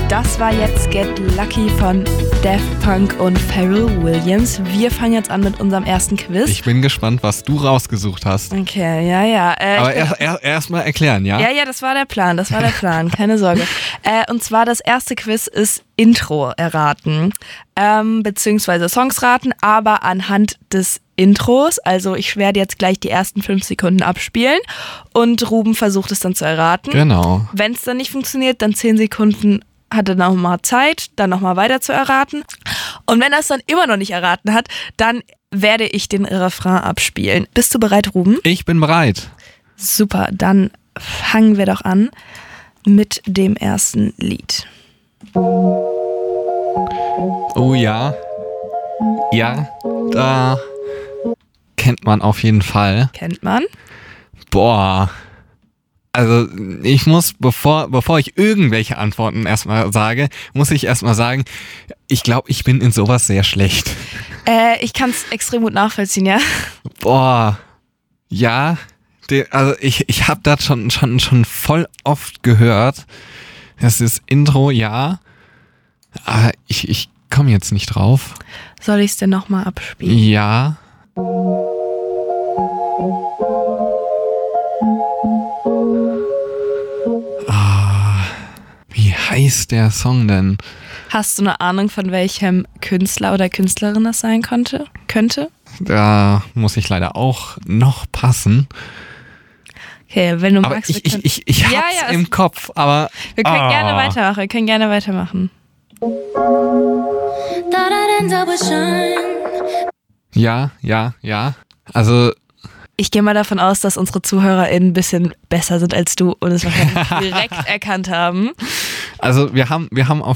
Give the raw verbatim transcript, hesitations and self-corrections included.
Das war jetzt Get Lucky von Daft Punk und Pharrell Williams. Wir fangen jetzt an mit unserem ersten Quiz. Ich bin gespannt, was du rausgesucht hast. Okay, ja, ja. Äh, Aber erst er, erst mal erklären, ja? Ja, ja, das war der Plan, das war der Plan, keine Sorge. Äh, und zwar das erste Quiz ist Intro erraten, ähm, beziehungsweise Songs raten, aber anhand des Intros. Also ich werde jetzt gleich die ersten fünf Sekunden abspielen und Ruben versucht es dann zu erraten. Genau. Wenn es dann nicht funktioniert, dann zehn Sekunden hat er nochmal Zeit, dann nochmal weiter zu erraten. Und wenn er es dann immer noch nicht erraten hat, dann werde ich den Refrain abspielen. Bist du bereit, Ruben? Ich bin bereit. Super, dann fangen wir doch an mit dem ersten Lied. Oh ja. Ja, da kennt man auf jeden Fall. Kennt man? Boah. Also ich muss, bevor, bevor ich irgendwelche Antworten erstmal sage, muss ich erstmal sagen, ich glaube, ich bin in sowas sehr schlecht. Äh, ich kann es extrem gut nachvollziehen, ja. Boah. Ja. Die, also ich, ich habe das schon, schon, schon voll oft gehört. Das ist Intro, ja. Aber ich, ich komme jetzt nicht drauf. Soll ich es denn nochmal abspielen? Ja. Ah, wie heißt der Song denn? Hast du eine Ahnung, von welchem Künstler oder Künstlerin das sein konnte? Könnte? Da muss ich leider auch noch passen. Okay, wenn du aber magst, ich, wir können, ich, ich, ich ja, hab's ja, im Kopf, aber... Wir können ah. gerne weitermachen, wir können gerne weitermachen. Ja, ja, ja. Also... Ich gehe mal davon aus, dass unsere ZuhörerInnen ein bisschen besser sind als du und es wahrscheinlich direkt erkannt haben. Also wir haben, wir haben auf